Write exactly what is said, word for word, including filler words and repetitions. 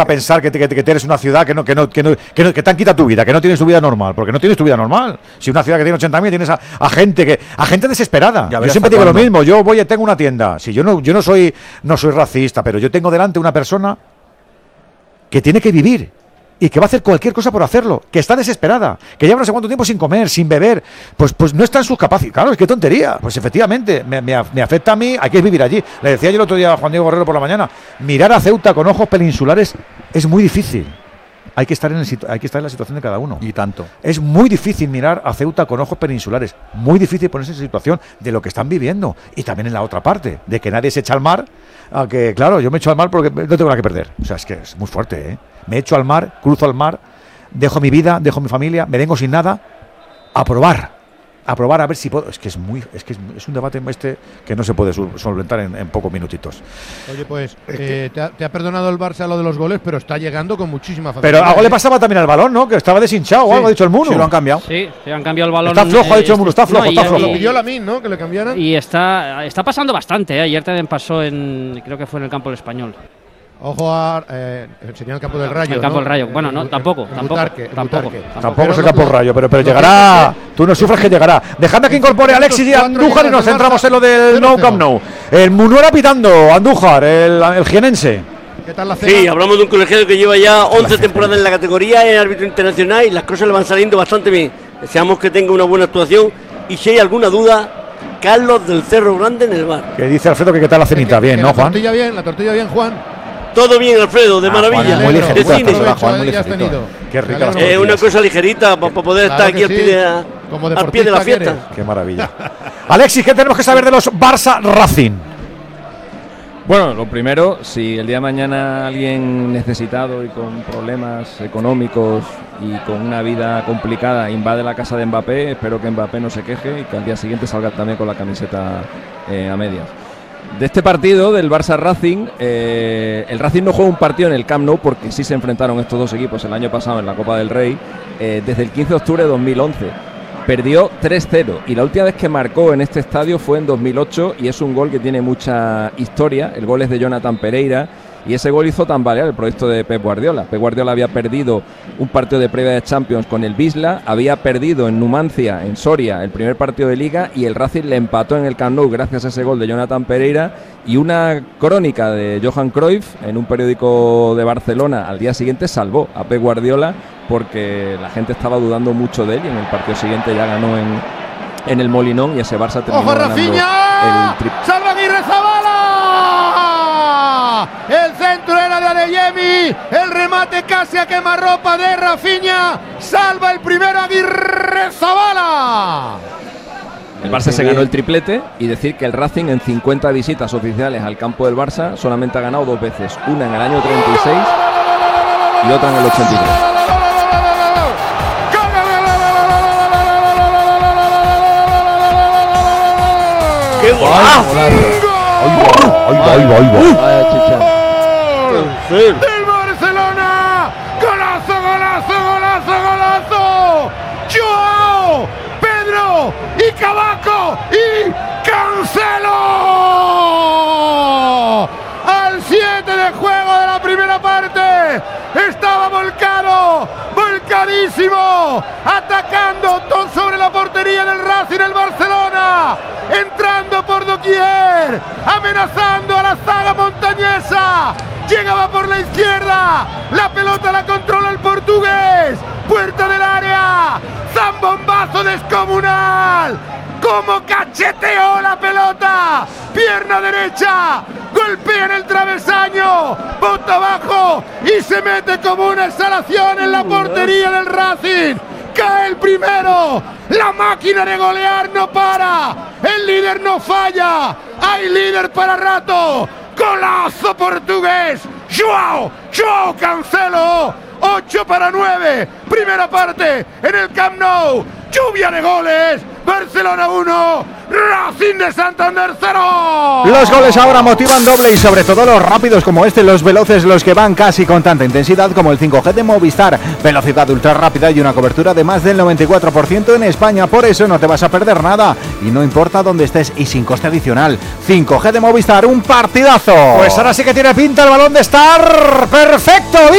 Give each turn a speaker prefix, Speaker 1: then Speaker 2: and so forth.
Speaker 1: pensar que te, que, te, que te eres una ciudad que no, que no, que no, que no, que te han quitado tu vida, que no tienes tu vida normal, porque no tienes tu vida normal. Si una ciudad que tiene ochenta mil tienes a, a gente que, a gente desesperada. Yo siempre digo lo mismo, yo voy y tengo una tienda. Si yo no, yo no soy, no soy racista, pero yo tengo delante una persona que tiene que vivir. Y que va a hacer cualquier cosa por hacerlo, que está desesperada, que lleva no sé cuánto tiempo sin comer, sin beber, pues pues no está en sus capacidades. Claro, es que tontería. Pues efectivamente, me, me, me afecta a mí, hay que vivir allí. Le decía yo el otro día a Juan Diego Guerrero por la mañana, mirar a Ceuta con ojos peninsulares es muy difícil. Hay que estar en el, hay que estar en la situación de cada uno.
Speaker 2: Y tanto.
Speaker 1: Es muy difícil mirar a Ceuta con ojos peninsulares. Muy difícil ponerse en esa situación de lo que están viviendo. Y también en la otra parte, de que nadie se echa al mar. A que, claro, yo me echo al mar porque no tengo nada que perder. O sea, es que es muy fuerte, ¿eh? Me echo al mar, cruzo al mar, dejo mi vida, dejo mi familia, me vengo sin nada a probar. A probar a ver si puedo. Es que es muy, es que es, es un debate este que no se puede solventar en, en pocos minutitos.
Speaker 3: Oye, pues eh, te, ha, te ha perdonado el Barça lo de los goles, pero está llegando con muchísima facilidad.
Speaker 1: Pero algo le pasaba también al balón, ¿no? Que estaba deshinchado, sí. O algo ha dicho el Muno.
Speaker 2: Sí, lo han cambiado.
Speaker 4: Sí, se han cambiado el balón.
Speaker 1: Está flojo, eh, ha dicho el Muno, está flojo, no, está
Speaker 3: y,
Speaker 1: flojo.
Speaker 3: Lo pidió Lamine, ¿no? Que le cambiaran.
Speaker 4: Y está, está pasando bastante, ¿eh? Ayer también pasó en, creo que fue en el campo del Español.
Speaker 3: Ojo a. Eh, sería el campo del Rayo.
Speaker 4: El campo
Speaker 3: ¿no?
Speaker 4: del Rayo. Bueno, no,
Speaker 3: el,
Speaker 4: tampoco.
Speaker 3: El, el
Speaker 4: tampoco,
Speaker 3: Butarque, el
Speaker 4: tampoco,
Speaker 3: Butarque.
Speaker 4: tampoco.
Speaker 1: Tampoco es el campo del Rayo, pero, pero llegará. Tú no sufres que llegará. Dejadme que incorpore a Alexis y a Andújar y nos centramos en lo del No Camp No. El Munuera pitando, Andújar, el, el jienense.
Speaker 3: ¿Qué tal la cena?
Speaker 5: Sí, hablamos de un colegiado que lleva ya once temporadas en la categoría, es árbitro internacional y las cosas le van saliendo bastante bien. Deseamos que tenga una buena actuación y si hay alguna duda, Carlos del Cerro Grande en el bar.
Speaker 1: Que dice Alfredo que qué tal la cenita, que, bien,
Speaker 3: que
Speaker 1: ¿no,
Speaker 3: la
Speaker 1: Juan?
Speaker 3: La tortilla bien, la tortilla bien, Juan.
Speaker 5: Todo bien, Alfredo, de ah, maravilla.
Speaker 1: Juan, muy ligerito,
Speaker 5: de cine.
Speaker 1: Juan, muy ligerito. Qué rica.
Speaker 5: Es eh, una cosa ligerita para pa poder
Speaker 3: claro
Speaker 5: estar aquí al,
Speaker 3: sí.
Speaker 5: pie de la, al pie de la fiesta.
Speaker 1: Qué maravilla. Alexis, ¿qué tenemos que saber de los Barça Racing?
Speaker 6: Bueno, lo primero, si el día de mañana alguien necesitado y con problemas económicos y con una vida complicada invade la casa de Mbappé, espero que Mbappé no se queje y que al día siguiente salga también con la camiseta eh, a medias. De este partido del Barça Racing, eh, el Racing no juega un partido en el Camp Nou porque sí se enfrentaron estos dos equipos el año pasado en la Copa del Rey, eh, desde el quince de octubre de dos mil once. Perdió tres cero y la última vez que marcó en este estadio fue en dos mil ocho y es un gol que tiene mucha historia. El gol es de Jonathan Pereira y ese gol hizo tambalear el proyecto de Pep Guardiola. Pep Guardiola había perdido un partido de previa de Champions con el Wisla, había perdido en Numancia, en Soria, el primer partido de Liga y el Racing le empató en el Camp Nou gracias a ese gol de Jonathan Pereira y una crónica de Johan Cruyff en un periódico de Barcelona al día siguiente salvó a Pep Guardiola porque la gente estaba dudando mucho de él y en el partido siguiente ya ganó en, en el Molinón y ese Barça terminó
Speaker 3: ¡ojo,
Speaker 6: ganando
Speaker 3: Rafinha!
Speaker 6: el triple.
Speaker 3: ¡Salva Aguirre Zabala! El centro era de Adeyemi, el remate casi a quemarropa de Rafinha, salva el primero Aguirre Zabala.
Speaker 6: El Barça se ganó el triplete y decir que el Racing en cincuenta visitas oficiales al campo del Barça solamente ha ganado dos veces, una en el año treinta y seis y otra en el ochenta y tres.
Speaker 5: ¡Qué golazo!
Speaker 1: ¡Ahí va, ahí va, ahí va!
Speaker 3: ¡Del Barcelona! ¡Golazo, golazo, golazo, golazo! ¡Joao! ¡Pedro! ¡Y Cavaco! ¡Y Cancelo! Al siete de juego de la primera parte estaba volcado, volcadísimo, atacando todo sobre la portería del Racing el Barcelona, entrando por doquier, amenazando a la saga montañesa, llegaba por la izquierda, la pelota la controla el portugués, puerta del área, zambombazo descomunal, como cacheteó la pelota, pierna derecha, golpea en el travesaño, bota abajo y se mete como una exhalación en la portería del Racing. Cae el primero, la máquina de golear no para, el líder no falla, hay líder para rato, golazo portugués, Joao, Joao Cancelo, ocho para nueve, primera parte en el Camp Nou, lluvia de goles, Barcelona uno, Racing de Santander cero.
Speaker 1: Los goles ahora motivan doble y sobre todo los rápidos como este, los veloces, los que van casi con tanta intensidad como el cinco G de Movistar. Velocidad ultra rápida y una cobertura de más del noventa y cuatro por ciento en España, por eso no te vas a perder nada y no importa dónde estés y sin coste adicional. cinco G de Movistar, un partidazo. Pues ahora sí que tiene pinta el balón de estar perfecto.